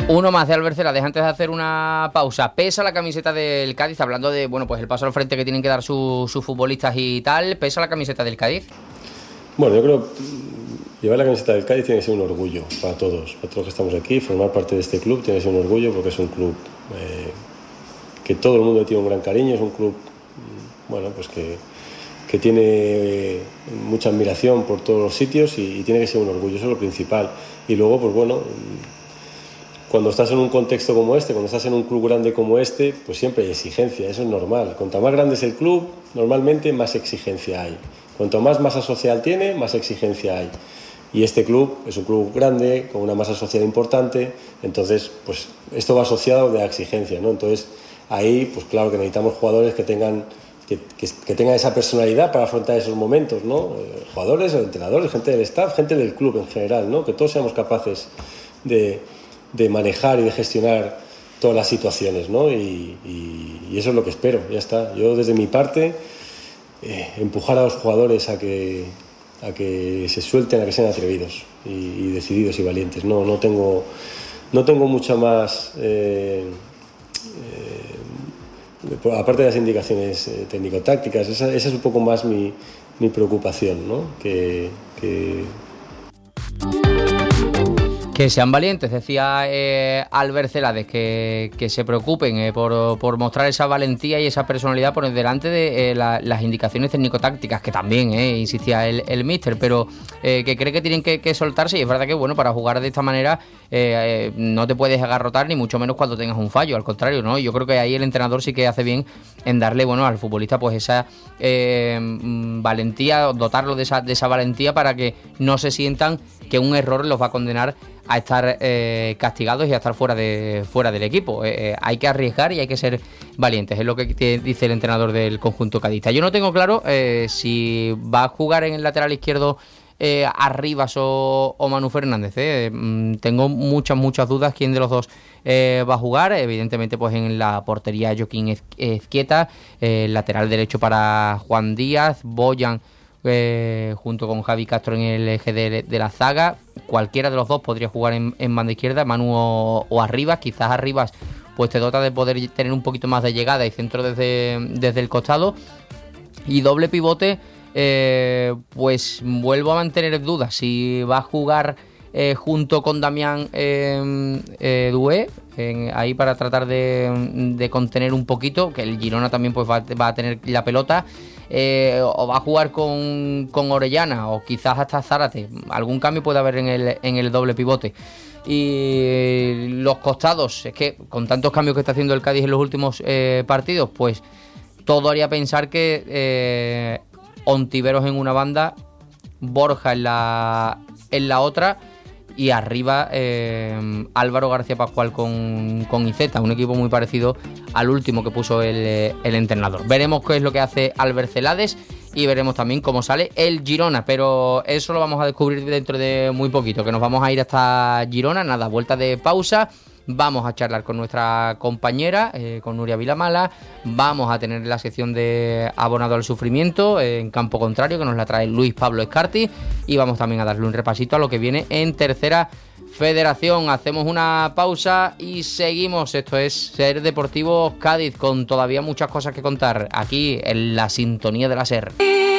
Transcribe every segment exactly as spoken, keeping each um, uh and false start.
Uno más de Albert Celades antes de hacer una pausa. Pesa la camiseta del Cádiz, hablando de, bueno, pues el paso al frente que tienen que dar su, sus futbolistas y tal. ¿Pesa la camiseta del Cádiz? Bueno, yo creo que llevar la camiseta del Cádiz tiene que ser un orgullo para todos, para todos los que estamos aquí. Formar parte de este club tiene que ser un orgullo porque es un club eh, que todo el mundo tiene un gran cariño. Es un club, bueno, pues que, que tiene eh, mucha admiración por todos los sitios y, y tiene que ser un orgullo, eso es lo principal. Y luego, pues bueno, cuando estás en un contexto como este, cuando estás en un club grande como este, pues siempre hay exigencia, eso es normal. Cuanto más grande es el club, normalmente más exigencia hay. Cuanto más masa social tiene, más exigencia hay. Y este club es un club grande, con una masa social importante, entonces pues esto va asociado de la exigencia, ¿no? Entonces ahí, pues claro que necesitamos jugadores que tengan, que, que, que tengan esa personalidad para afrontar esos momentos, ¿no? Eh, jugadores, entrenadores, gente del staff, gente del club en general, ¿no? Que todos seamos capaces de... de manejar y de gestionar todas las situaciones, ¿no? Y, y, y eso es lo que espero, ya está. Yo desde mi parte, eh, empujar a los jugadores a que, a que se suelten, a que sean atrevidos y, y decididos y valientes. No, no tengo, no tengo mucha más, eh, eh, aparte de las indicaciones eh, técnico-tácticas, esa, esa es un poco más mi, mi preocupación, ¿no? Que... que Que sean valientes, decía eh, Albert Celades, que, que se preocupen eh, por, por mostrar esa valentía y esa personalidad por delante de eh, la, las indicaciones técnico-tácticas, que también, eh, insistía el, el míster, pero eh, que cree que tienen que, que soltarse, y es verdad que, bueno, para jugar de esta manera eh, eh, no te puedes agarrotar, ni mucho menos cuando tengas un fallo, al contrario, ¿no? Yo creo que ahí el entrenador sí que hace bien en darle, bueno, al futbolista pues esa eh, valentía, dotarlo de esa, de esa valentía para que no se sientan que un error los va a condenar a estar eh, castigados y a estar fuera de fuera del equipo. Eh, eh, hay que arriesgar y hay que ser valientes, es lo que te dice el entrenador del conjunto cadista. Yo no tengo claro eh, si va a jugar en el lateral izquierdo eh, Arribas o, o Manu Fernández. Eh. Mm, tengo muchas, muchas dudas quién de los dos eh, va a jugar. Evidentemente, pues en la portería Joaquín Ezquieta, eh, lateral derecho para Juan Díaz, Boyan Eh, junto con Javi Castro en el eje de, de la zaga. Cualquiera de los dos podría jugar en, en banda izquierda, Manu o, o Arribas. Quizás Arribas pues te dota de poder tener un poquito más de llegada y centro desde, desde el costado. Y doble pivote, eh, pues vuelvo a mantener dudas si va a jugar eh, junto con Damián eh, eh, Doué, eh, ahí para tratar de, de contener un poquito, que el Girona también pues va, va a tener la pelota. Eh, o va a jugar con, con Orellana o quizás hasta Zárate. Algún cambio puede haber en el, en el doble pivote. Y los costados, es que con tantos cambios que está haciendo el Cádiz en los últimos eh, partidos, pues todo haría pensar que eh, Ontiveros en una banda, Borja en la, en la otra, y arriba eh, Álvaro García Pascual con, con Iceta, un equipo muy parecido al último que puso el, el entrenador. Veremos qué es lo que hace Albert Celades y veremos también cómo sale el Girona, pero eso lo vamos a descubrir dentro de muy poquito, que nos vamos a ir hasta Girona. Nada, vuelta de pausa. Vamos a charlar con nuestra compañera, eh, con Nuria Vilamala. Vamos a tener la sección de Abonado al Sufrimiento eh, en campo contrario, que nos la trae Luis Pablo Escarti. Y vamos también a darle un repasito a lo que viene en Tercera Federación. Hacemos una pausa y seguimos. Esto es Ser Deportivo Cádiz, con todavía muchas cosas que contar aquí en la sintonía de la SER.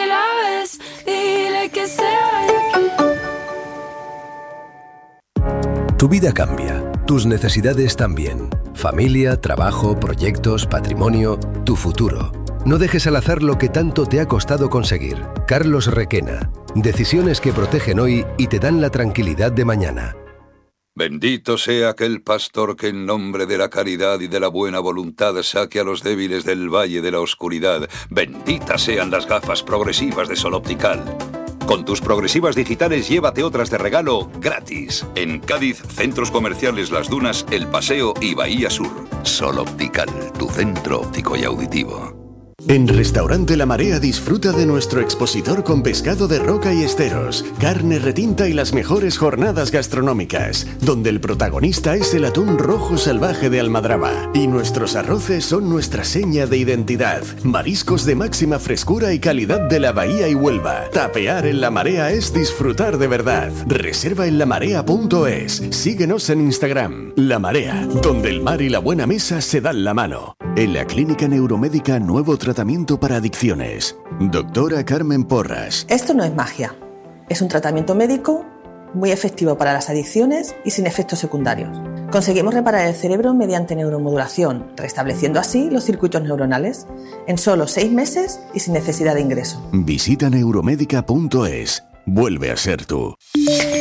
Tu vida cambia. Tus necesidades también. Familia, trabajo, proyectos, patrimonio, tu futuro. No dejes al azar lo que tanto te ha costado conseguir. Carlos Requena. Decisiones que protegen hoy y te dan la tranquilidad de mañana. Bendito sea aquel pastor que en nombre de la caridad y de la buena voluntad saque a los débiles del valle de la oscuridad. Benditas sean las gafas progresivas de Sol Optical. Con tus progresivas digitales llévate otras de regalo gratis. En Cádiz, centros comerciales Las Dunas, El Paseo y Bahía Sur. Sol Optical, tu centro óptico y auditivo. En Restaurante La Marea disfruta de nuestro expositor con pescado de roca y esteros, carne retinta y las mejores jornadas gastronómicas, donde el protagonista es el atún rojo salvaje de Almadraba. Y nuestros arroces son nuestra seña de identidad. Mariscos de máxima frescura y calidad de la Bahía y Huelva. Tapear en La Marea es disfrutar de verdad. Reserva en lamarea punto es. Síguenos en Instagram. La Marea, donde el mar y la buena mesa se dan la mano. En la Clínica Neuromédica Nuevo Tratamiento para Adicciones. Doctora Carmen Porras. Esto no es magia. Es un tratamiento médico muy efectivo para las adicciones y sin efectos secundarios. Conseguimos reparar el cerebro mediante neuromodulación, restableciendo así los circuitos neuronales en solo seis meses y sin necesidad de ingreso. Visita neuromédica punto es. Vuelve a ser tú.